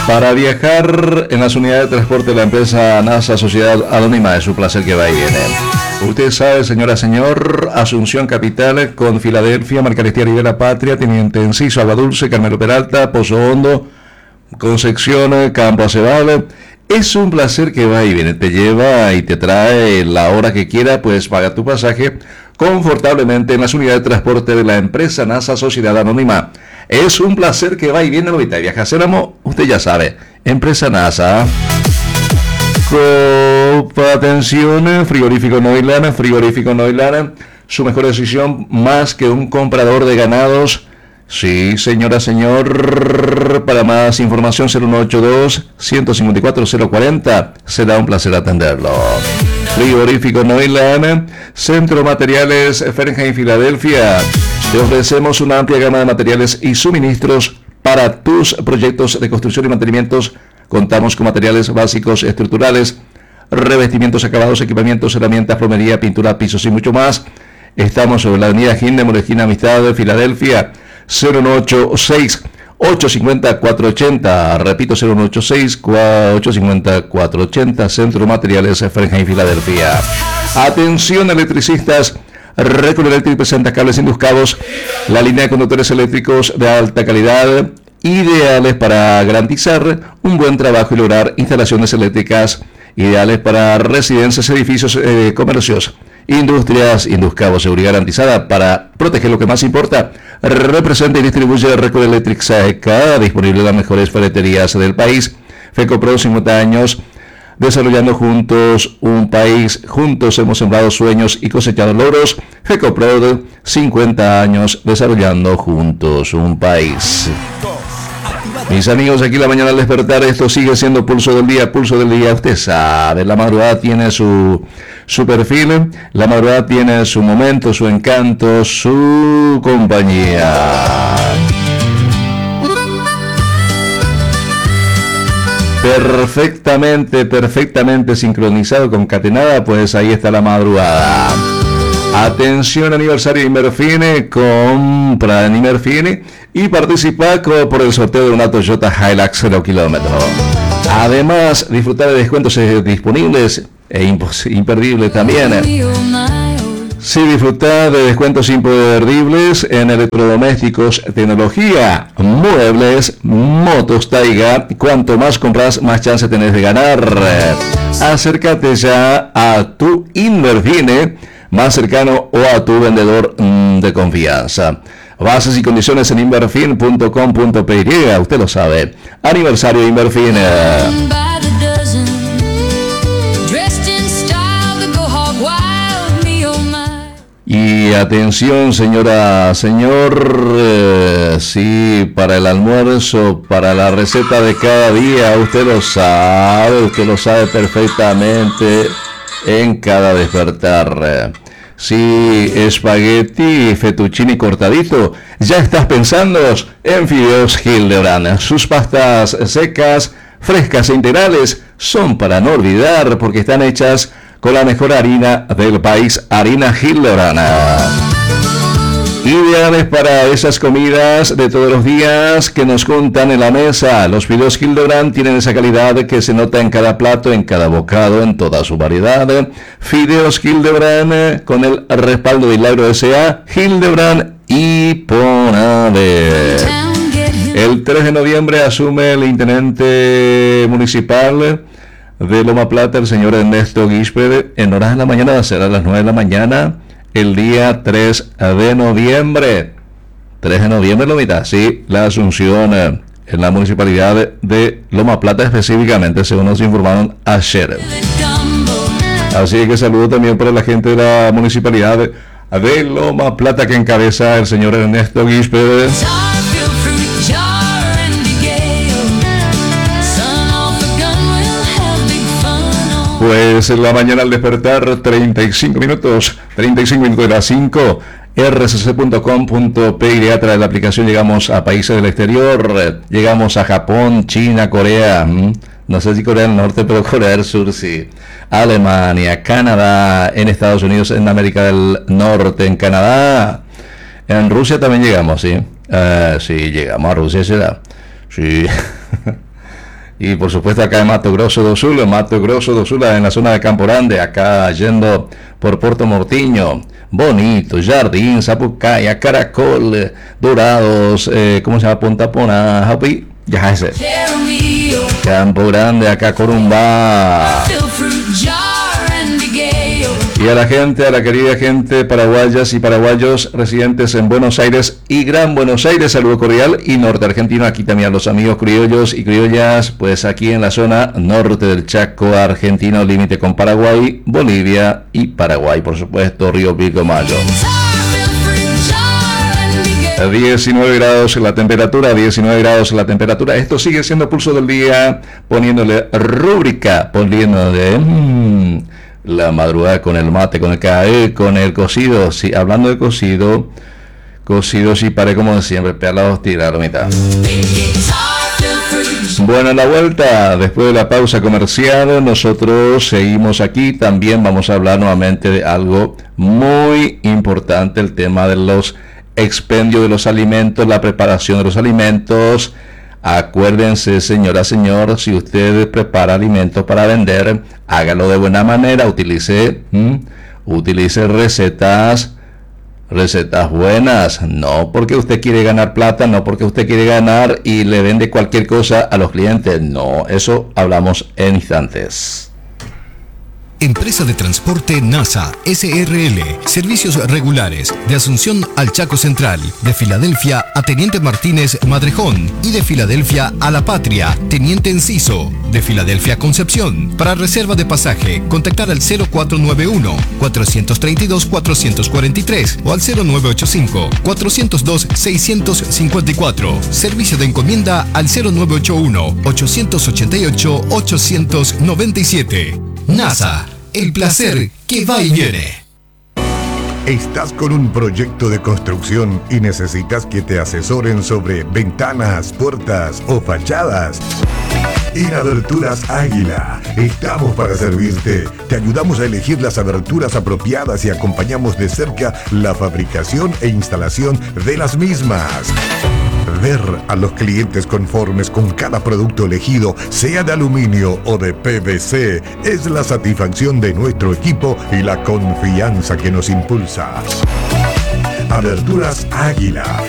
Para viajar en las unidades de transporte de la empresa NASA Sociedad Anónima es un placer que va y viene. Usted sabe, señora, señor, Asunción Capital con Filadelfia, Marcarestía, Rivera Patria, Teniente Enciso, Agua Dulce, Carmelo Peralta, Pozo Hondo, Concepción, Campo Acebal. Es un placer que va y viene, te lleva y te trae la hora que quiera, pues paga tu pasaje confortablemente en las unidades de transporte de la empresa NASA Sociedad Anónima. Es un placer que va y viene, ahorita viaja Céramo, usted ya sabe, empresa NASA. Atención, frigorífico Noilana, su mejor decisión más que un comprador de ganados. Sí, señora, señor, para más información 0182-154-040, será un placer atenderlo. Frigorífico Noilana, Centro Materiales Fahrenheit Filadelfia. Te ofrecemos una amplia gama de materiales y suministros para tus proyectos de construcción y mantenimientos. Contamos con materiales básicos estructurales, revestimientos acabados, equipamientos, herramientas, plomería, pintura, pisos y mucho más. Estamos sobre la avenida Hindemore, esquina Amistad de Filadelfia, 0186-850-480. Repito, 0186-850-480. Centro Materiales Fahrenheit Filadelfia. Atención, electricistas. Record Electric presenta cables induscados, la línea de conductores eléctricos de alta calidad, ideales para garantizar un buen trabajo y lograr instalaciones eléctricas ideales para residencias, edificios, comercios, industrias. Induscado, seguridad garantizada para proteger lo que más importa. Representa y distribuye Record Electric SAECA, disponible en las mejores ferreterías del país. FECOPRO, 50 años desarrollando juntos un país. Juntos hemos sembrado sueños y cosechado logros. FECOPRO, 50 años desarrollando juntos un país. Mis amigos, aquí la mañana al despertar, esto sigue siendo Pulso del Día. Usted sabe, la madrugada tiene su perfil, la madrugada tiene su momento, su encanto, su compañía. Perfectamente sincronizado, concatenada, pues ahí está la madrugada. Atención, aniversario de Inmerfine, compra en Inmerfine y participa por el sorteo de una Toyota Hilux 0 kilómetros. Además, disfrutar de descuentos disponibles e imperdibles también. Sí, disfrutar de descuentos imperdibles en electrodomésticos, tecnología, muebles, motos Taiga. Cuanto más compras, más chance tenés de ganar. Acércate ya a tu Inmerfine más cercano o a tu vendedor de confianza. Bases y condiciones en inmerfin.com.py. Usted lo sabe. Aniversario de Inmerfin. Y atención, señora, señor, sí, para el almuerzo, para la receta de cada día, usted lo sabe perfectamente en cada despertar. Sí, espagueti, fettuccine cortadito. Ya estás pensando en fideos Hildebrand. Sus pastas secas, frescas e integrales son para no olvidar porque están hechas con la mejor harina del país, harina Hildebrand. Ideales para esas comidas de todos los días que nos juntan en la mesa. Los fideos Hildebrand tienen esa calidad que se nota en cada plato, en cada bocado, en toda su variedad. Fideos Hildebrand con el respaldo de Milagro S.A., Hildebrand y Ponade. El 3 de noviembre asume el intendente municipal de Loma Plata, el señor Ernesto Guisper, en horas de la mañana, será a las 9 de la mañana. El día 3 de noviembre. 3 de noviembre, Lomita. Sí, la asunción en la municipalidad de Loma Plata específicamente, según nos informaron ayer. Así que saludo también para la gente de la municipalidad de Loma Plata que encabeza el señor Ernesto Guisper. Pues en la mañana al despertar, 35 minutos de las 5, rcc.com.py. A través de la aplicación llegamos a países del exterior, llegamos a Japón, China, Corea, no sé si Corea del Norte, pero Corea del Sur sí, Alemania, Canadá, en Estados Unidos, en América del Norte, en Canadá, en Rusia también llegamos, sí, sí, llegamos a Rusia, será, sí. Y por supuesto acá en Mato Grosso do Sul, en la zona de Campo Grande, acá yendo por Puerto Mortiño, Bonito, Jardín, Zapucaya, Caracol, Dorados, ¿cómo se llama? Punta Pona, Happy, ya ese. Campo Grande, acá Corumbá. Y a la gente, a la querida gente paraguayas y paraguayos residentes en Buenos Aires y Gran Buenos Aires, saludo cordial, y norte argentino, aquí también a los amigos criollos y criollas, pues aquí en la zona norte del Chaco argentino, límite con Paraguay, Bolivia y Paraguay, por supuesto, Río Pilcomayo. 19 grados la temperatura, 19 grados la temperatura. Esto sigue siendo Pulso del Día, poniéndole rúbrica, poniéndole la madrugada con el mate, con el café, con el cocido. Sí, hablando de cocido, sí paré como de siempre, pelados tira la mitad. Bueno, a la vuelta, después de la pausa comercial, nosotros seguimos aquí. También vamos a hablar nuevamente de algo muy importante, el tema de los expendios de los alimentos, la preparación de los alimentos. Acuérdense, señora, señor, si usted prepara alimentos para vender, hágalo de buena manera, utilice recetas buenas, no porque usted quiere ganar plata, no porque usted quiere ganar y le vende cualquier cosa a los clientes, no, eso hablamos en instantes. Empresa de Transporte NASA SRL. Servicios regulares de Asunción al Chaco Central, de Filadelfia a Teniente Martínez Madrejón y de Filadelfia a La Patria, Teniente Enciso, de Filadelfia a Concepción. Para reserva de pasaje, contactar al 0491-432-443 o al 0985-402-654. Servicio de encomienda al 0981-888-897. NASA, el placer que va y viene. ¿Estás con un proyecto de construcción y necesitas que te asesoren sobre ventanas, puertas o fachadas? En Aberturas Águila estamos para servirte. Te ayudamos a elegir las aberturas apropiadas y acompañamos de cerca la fabricación e instalación de las mismas. Ver a los clientes conformes con cada producto elegido, sea de aluminio o de PVC, es la satisfacción de nuestro equipo y la confianza que nos impulsa. Aberturas Águila,